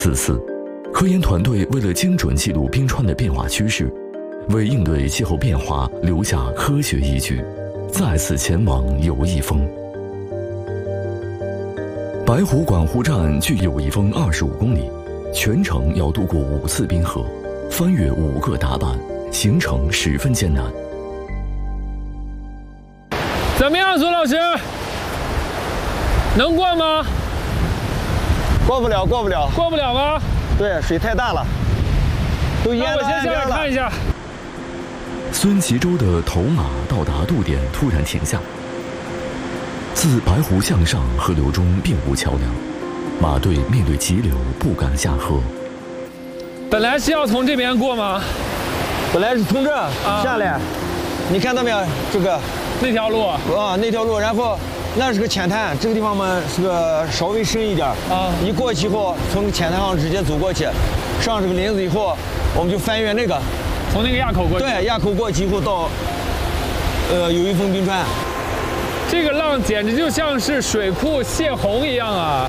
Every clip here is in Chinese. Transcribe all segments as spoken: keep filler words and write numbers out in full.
此次，科研团队为了精准记录冰川的变化趋势，为应对气候变化留下科学依据，再次前往友谊峰。白湖管湖站距友谊峰二十五公里，全程要渡过五次冰河，翻越五个达坂，行程十分艰难。 怎么样，苏老师？能过吗？ 过不了，过不了， 过不了吗？ 对，水太大了，都淹到岸边了。 我先下来看一下。 孙其洲的头马到达渡点，突然停下。自白湖向上，河流中并无桥梁，马队面对急流，不敢下河。 本来是要从这边过吗？ 本来是从这下来，啊、你看到没有？这个那条路啊，那条路，然后那是个浅滩，这个地方嘛是个稍微深一点啊。一过去以后，从浅滩上直接走过去，上这个林子以后，我们就翻越那个， 从那个垭口过去。 对，垭口过去以后到呃友谊峰冰川。 这个浪简直就像是水库泄洪一样啊！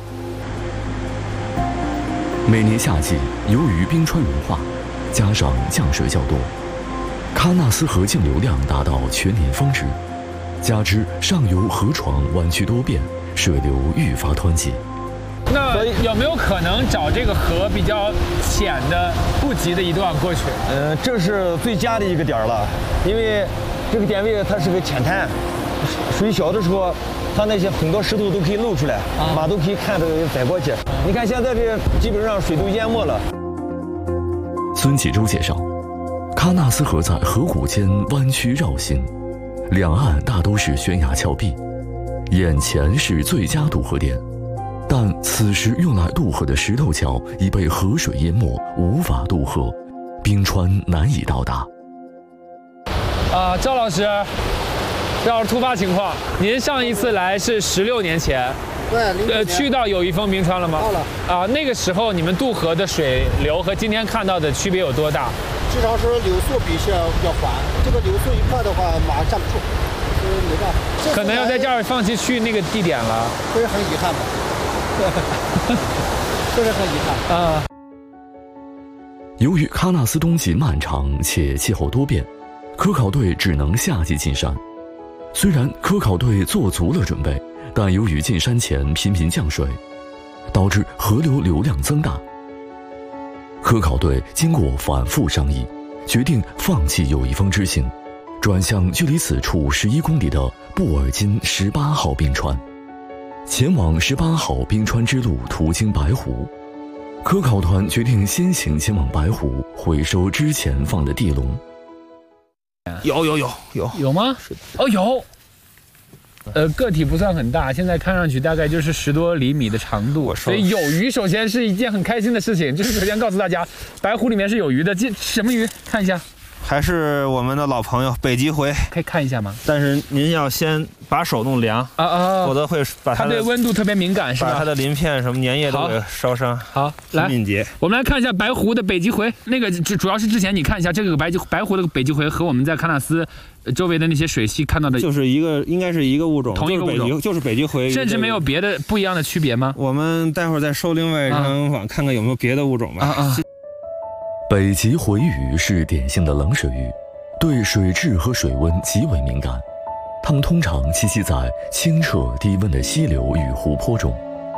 每年夏季，由于冰川融化，加上降水较多，喀纳斯河径流量达到全年峰值，加之上游河床弯曲多变，水流愈发湍急。 那有没有可能找这个河比较浅的、不急的一段过去？ 呃，这是最佳的一个点了，因为这个点位它是个浅滩。水小的时候，它那些很多石头都可以露出来，啊、马都可以看着载过去。你看现在这基本上水都淹没了。 孙启洲介绍，喀纳斯河在河谷间弯曲绕行，两岸大都是悬崖峭壁，眼前是最佳渡河点，但此时用来渡河的石头桥已被河水淹没，无法渡河，冰川难以到达。 啊，赵老师。要是突发情况，您上一次来是十六年前， 对， 呃，去到友谊峰冰川了吗？ 到了。 啊，那个时候你们渡河的水流和今天看到的区别有多大？ 至少是流速比较比较缓，这个流速一快的话，马站不住，所以没办法。 可能要在这儿放弃去那个地点了， 这是很遗憾的，这是很遗憾啊。 由于喀纳斯冬季漫长且气候多变，科考队只能夏季进山。虽然科考队做足了准备，但由于进山前频频降水，导致河流流量增大。科考队经过反复商议，决定放弃友谊峰之行，转向距离此处十一公里的布尔津十八号冰川。前往十八号冰川之路途经白湖，科考团决定先行前往白湖，回收之前放的地笼。 有有有有有吗？哦有，呃个体不算很大，现在看上去大概就是十多厘米的长度，所以有鱼首先是一件很开心的事情。就是首先告诉大家，白湖里面是有鱼的，这什么鱼？看一下， 还是我们的老朋友北极回， 可以看一下吗？ 但是您要先把手弄凉啊啊， 否则会把它它对温度特别敏感，是吧？ 把它的鳞片什么粘液都给烧伤。 好，来， 敏捷。 我们来看一下白湖的北极回，那个主要是之前你看一下这个白极白湖的北极回和我们在喀纳斯周围的那些水系看到的， 就是一个应该是一个物种， 同一个物种， 就是北极回， 甚至没有别的不一样的区别吗？ 我们待会儿再收另外一张网，看看有没有别的物种吧。 啊啊！ 北极回鱼是典型的冷水鱼，对水质和水温极为敏感。它们通常栖息在清澈低温的溪流与湖泊中。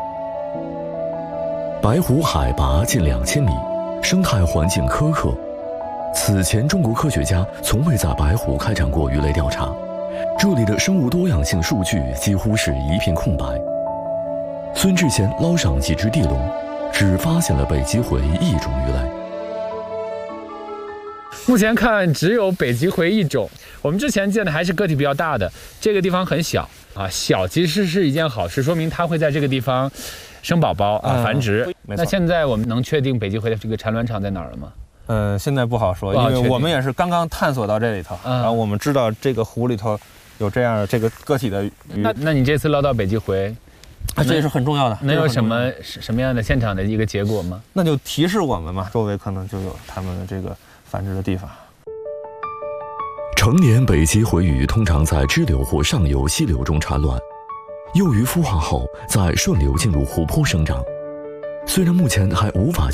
白湖海拔近两千米，生态环境苛刻。此前，中国科学家从未在白湖开展过鱼类调查，这里的生物多样性数据几乎是一片空白。孙志贤捞上几只地笼，只发现了北极回一种鱼类。 目前看只有北极回一种，我们之前见的还是个体比较大的，这个地方很小啊，小其实是一件好事，说明它会在这个地方生宝宝啊、繁殖。嗯、那现在我们能确定北极回的这个产卵场在哪儿了吗？ 嗯，现在不好说，因为我们也是刚刚探索到这里头， 嗯、 然后我们知道这个湖里头有这样这个个体的鱼。 那那你这次捞到北极回？ 啊，这也是很重要的。 能有什么什么样的现场的一个结果吗？ 那就提示我们嘛，周围可能就有他们的这个繁殖的地方。 成年北极回鱼通常在支流或上游溪流中产卵，幼鱼孵化后再顺流进入湖泊生长。 虽然目前还无法